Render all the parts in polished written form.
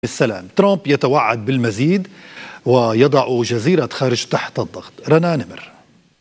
السلام. ترامب يتوعد بالمزيد ويضع جزيرة خارج تحت الضغط. رنا نمر.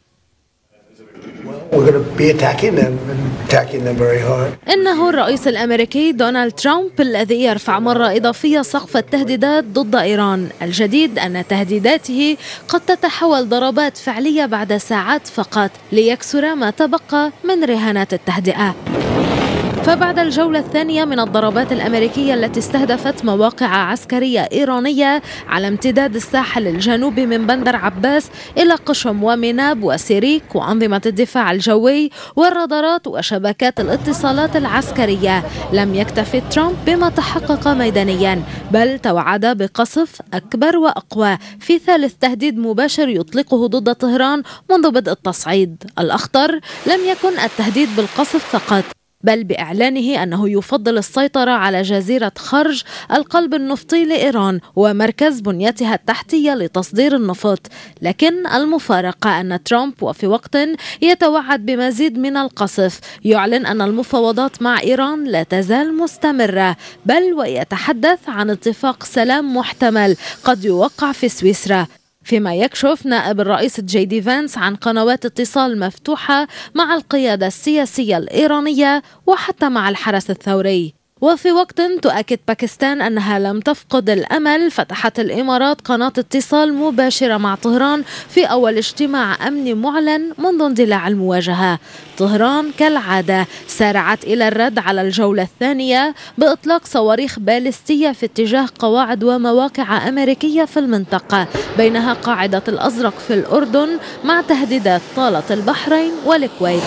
إنه الرئيس الأمريكي دونالد ترامب الذي يرفع مرة إضافية سقف التهديدات ضد إيران. الجديد أن تهديداته قد تتحول ضربات فعلية بعد ساعات فقط ليكسر ما تبقى من رهانات التهدئة. فبعد الجولة الثانية من الضربات الأمريكية التي استهدفت مواقع عسكرية إيرانية على امتداد الساحل الجنوبي من بندر عباس إلى قشم ومناب وسيريك وأنظمة الدفاع الجوي والرادارات وشبكات الاتصالات العسكرية، لم يكتفي ترامب بما تحقق ميدانيا، بل توعد بقصف أكبر وأقوى في ثالث تهديد مباشر يطلقه ضد طهران منذ بدء التصعيد. الأخطر لم يكن التهديد بالقصف فقط، بل بإعلانه أنه يفضل السيطرة على جزيرة خرج، القلب النفطي لإيران ومركز بنيتها التحتية لتصدير النفط. لكن المفارقة أن ترامب وفي وقت يتوعد بمزيد من القصف يعلن أن المفاوضات مع إيران لا تزال مستمرة، بل ويتحدث عن اتفاق سلام محتمل قد يوقع في سويسرا، فيما يكشف نائب الرئيس جي دي فانس عن قنوات اتصال مفتوحة مع القيادة السياسية الإيرانية وحتى مع الحرس الثوري. وفي وقت تؤكد باكستان أنها لم تفقد الأمل، فتحت الإمارات قناة اتصال مباشرة مع طهران في أول اجتماع أمني معلن منذ اندلاع المواجهة. طهران كالعادة سارعت إلى الرد على الجولة الثانية بإطلاق صواريخ باليستية في اتجاه قواعد ومواقع أمريكية في المنطقة، بينها قاعدة الأزرق في الأردن مع تهديدات طالت البحرين والكويت.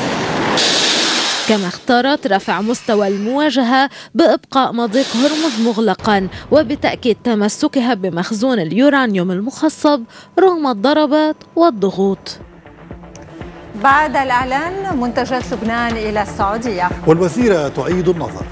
كما اختارت رفع مستوى المواجهة بإبقاء مضيق هرمز مغلقا وبتأكيد تمسكها بمخزون اليورانيوم المخصب رغم الضربات والضغوط. بعد الإعلان منتجات لبنان إلى السعودية، والوزيرة تعيد النظر.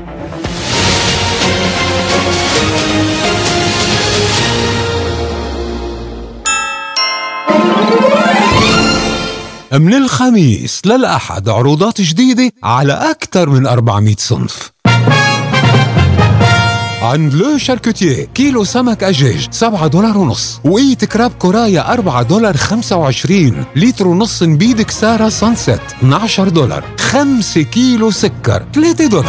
من الخميس للأحد عروضات جديدة على أكثر من 400 صنف. عند لو شاركوتيه كيلو سمك أجاج $7.50، وإيت كراب كورايا $4.25، لتر ونص نبيد كسارة سانسيت $12، 5 كيلو سكر $3.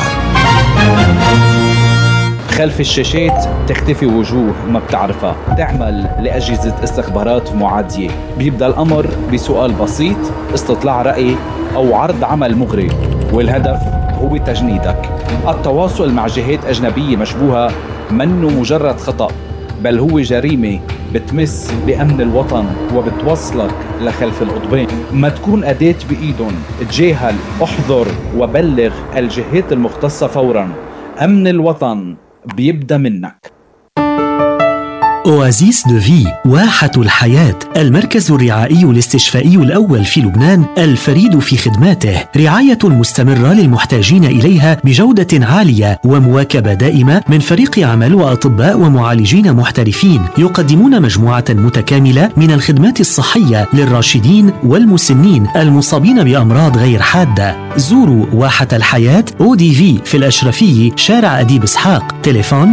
خلف الشاشات تختفي وجوه ما بتعرفها، تعمل لأجهزة استخبارات معادية. بيبدأ الأمر بسؤال بسيط، استطلاع رأي أو عرض عمل مغري، والهدف هو تجنيدك. التواصل مع جهات أجنبية مشبوهة منه مجرد خطأ، بل هو جريمة بتمس بأمن الوطن وبتوصلك لخلف القضبان. ما تكون أداة بإيدهم، تجاهل، احذر وبلغ الجهات المختصة فوراً. أمن الوطن بيبدأ منك. أوازيس دو في، واحة الحياة، المركز الرعائي الاستشفائي الأول في لبنان، الفريد في خدماته، رعاية مستمرة للمحتاجين إليها بجودة عالية ومواكبة دائمة من فريق عمل وأطباء ومعالجين محترفين، يقدمون مجموعة متكاملة من الخدمات الصحية للراشدين والمسنين المصابين بأمراض غير حادة. زوروا واحة الحياة ODV في الأشرفية، شارع أديب إسحاق، تليفون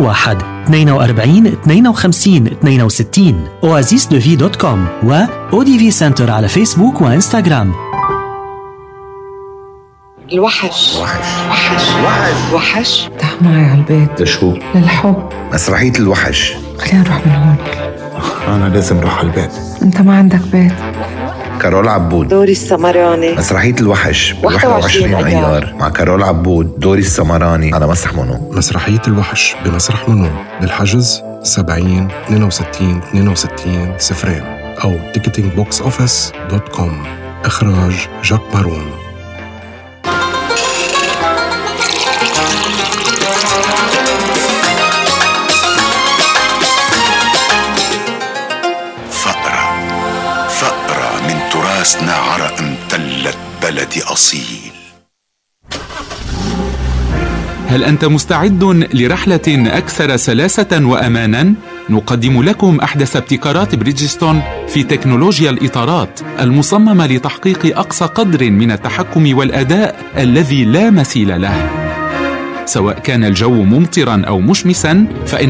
01-42-52-62، oasisdevi.com، و ODV Center على فيسبوك وإنستغرام. الوحش تعال معي على البيت. لشو؟ للحب. مسرحية الوحش. خلينا نروح من هون. أنا لازم أروح على البيت. أنت ما عندك بيت. كارول عبود، دوري السمراني. مسرحية الوحش 21 أيار مع كارول عبود، دوري السمراني على مسرح منو. مسرحية الوحش بمسرح منو، للحجز 70-62-62-02 أو ticketingboxoffice.com. إخراج جاك بارون. فقرة من تراثنا، عرق امتلت بلدي أصيل. هل أنت مستعد لرحلة أكثر سلاسة وأمانا؟ نقدم لكم أحدث ابتكارات بريدجستون في تكنولوجيا الإطارات المصممة لتحقيق أقصى قدر من التحكم والأداء الذي لا مثيل له. سواء كان الجو ممطرا أو مشمسا فإن